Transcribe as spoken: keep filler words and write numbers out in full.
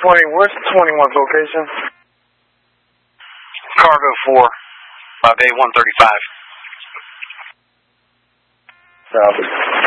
twenty, where's twenty-one's location? Cargo four, by bay one thirty-five. South.